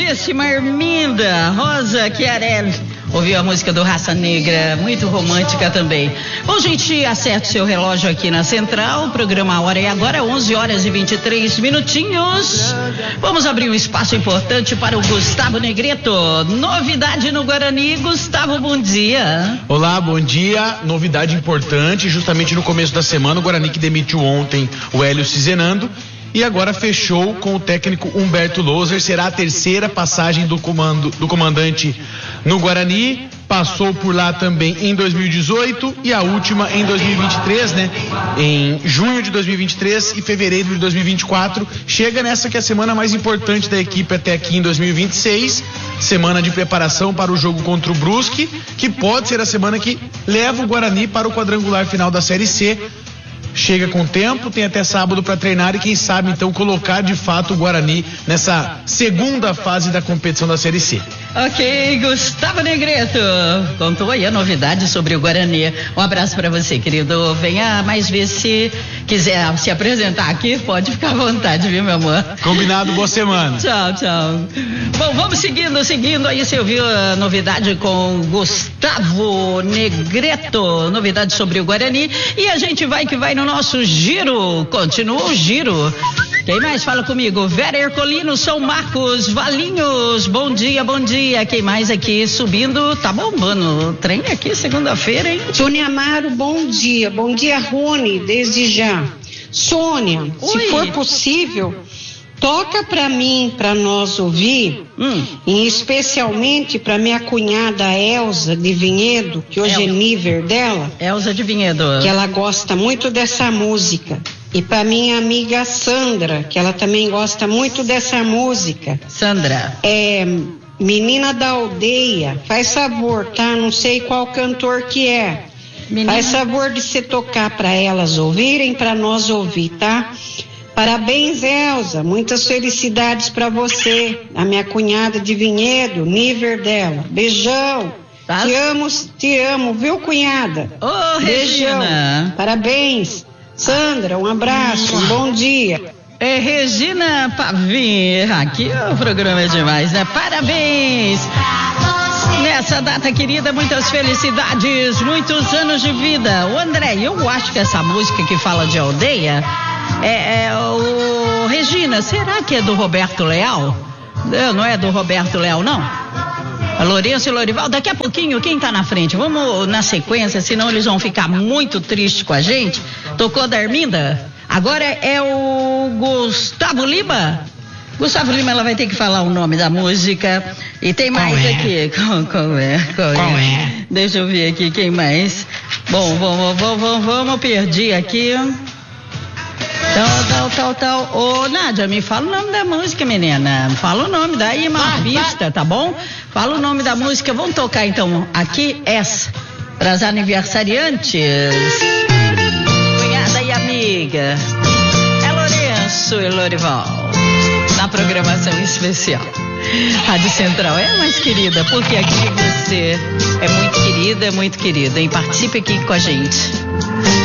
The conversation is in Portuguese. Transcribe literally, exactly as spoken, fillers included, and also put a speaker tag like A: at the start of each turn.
A: Lindíssima Arminda Rosa Chiarelli. Ouviu a música do Raça Negra, muito romântica também. Bom, gente, acerte seu relógio aqui na Central, o programa A Hora é agora, onze horas e vinte e três minutinhos. Vamos abrir um espaço importante para o Gustavo Negreto. Novidade no Guarani. Gustavo, bom dia.
B: Olá, bom dia. Novidade importante, justamente no começo da semana, o Guarani que demitiu ontem o Hélio Cizenando e agora fechou com o técnico Humberto Loser. Será a terceira passagem do, comando, do comandante no Guarani. Passou por lá também em dois mil e dezoito e a última em dois mil e vinte e três, né? Em junho de dois mil e vinte e três e fevereiro de dois mil e vinte e quatro. Chega nessa que é a semana mais importante da equipe até aqui em dois mil e vinte e seis. Semana de preparação para o jogo contra o Brusque, que pode ser a semana que leva o Guarani para o quadrangular final da Série C. Chega com tempo, tem até sábado para treinar e quem sabe então colocar de fato o Guarani nessa segunda fase da competição da Série C.
A: Ok, Gustavo Negreto, contou aí a novidade sobre o Guarani. Um abraço para você, querido. Venha mais vezes, se quiser se apresentar aqui, pode ficar à vontade, viu, meu amor?
B: Combinado, boa semana.
A: Tchau, tchau. Bom, vamos seguindo, seguindo aí, você ouviu a novidade com Gustavo Negreto, novidade sobre o Guarani, e a gente vai que vai no nosso giro, continua o giro. Quem mais fala comigo? Vera Ercolino, São Marcos, Valinhos, bom dia, bom dia. Quem mais aqui subindo? Tá bombando o trem aqui segunda-feira, hein?
C: Sônia Amaro, bom dia. Bom dia, Rony, desde já. Sônia,
A: Oi.
C: Se for possível, toca pra mim, pra nós ouvir,
A: hum.
C: e especialmente pra minha cunhada Elza de Vinhedo, que hoje
A: El...
C: é nível dela.
A: Elza de Vinhedo.
C: Que ela gosta muito dessa música. E pra minha amiga Sandra, que ela também gosta muito dessa música.
A: Sandra.
C: É, Menina da Aldeia, faz favor, tá? Não sei qual cantor que é. Menina... Faz favor de você tocar pra elas ouvirem, pra nós ouvir, tá? Parabéns, Elza, muitas felicidades pra você, a minha cunhada de Vinhedo, nível dela. Beijão. Tá. Te amo, te amo, viu, cunhada?
A: Ô, oh,
C: beijão.
A: Regina.
C: Parabéns. Sandra, um abraço, um bom dia.
A: É Regina Pavim, aqui o programa é demais, né? Parabéns! Nessa data querida, muitas felicidades, muitos anos de vida. O André, eu acho que essa música que fala de aldeia é, é o... Regina, será que é do Roberto Leal? Não, não é do Roberto Leal, não? A Lourenço e Lorival, daqui a pouquinho, quem tá na frente? Vamos na sequência, senão eles vão ficar muito tristes com a gente. Tocou da Arminda? Agora é o Gustavo Lima. Gustavo Lima, ela vai ter que falar o nome da música. E tem mais
D: qual é?
A: aqui. Qual, qual é? Qual,
D: qual
A: é?
D: é?
A: Deixa eu ver aqui quem mais. Bom, vamos, vamos, vamos, vamos, perdi aqui. Tal, tal, tal, tal. Ô, Nádia, me fala o nome da música, menina. Fala o nome, daí uma vai, pista, vai. Tá bom? Fala o nome da música. Vamos tocar então aqui essa para as aniversariantes. Cunhada e amiga. É Lourenço e Lorival. Na programação especial. Rádio Central é mais querida, porque aqui você é muito querida, é muito querida. E participe aqui com a gente.